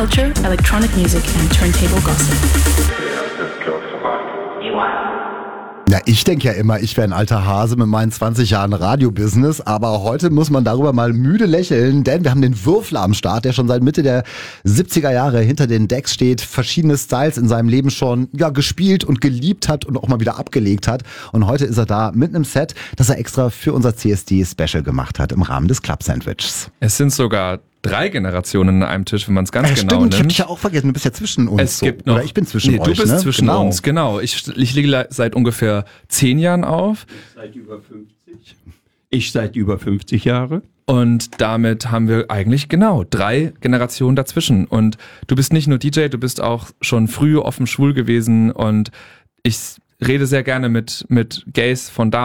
Culture, electronic music and turntable gossip. Ja, ich denke ja immer, ich wäre ein alter Hase mit meinen 20 Jahren Radiobusiness, aber heute muss man darüber mal müde lächeln, denn wir haben den Würfler am Start, der schon seit Mitte der 70er Jahre hinter den Decks steht, verschiedene Styles in seinem Leben schon gespielt und geliebt hat und auch mal wieder abgelegt hat. Und heute ist er da mit einem Set, das er extra für unser CSD-Special gemacht hat im Rahmen des Club Sandwiches. Es sind sogar 3 Generationen an einem Tisch, wenn man es ganz genau stimmt, nimmt. Ich habe dich ja auch vergessen, du bist ja zwischen uns. Es gibt noch, oder ich bin zwischen euch. Du bist zwischen genau. uns, genau. Ich liege seit ungefähr 10 Jahren auf. Seit über 50. Ich seit über 50 Jahre. Und damit haben wir eigentlich 3 Generationen dazwischen. Und du bist nicht nur DJ, du bist auch schon früh offen schwul gewesen. Und ich rede sehr gerne mit Gays von da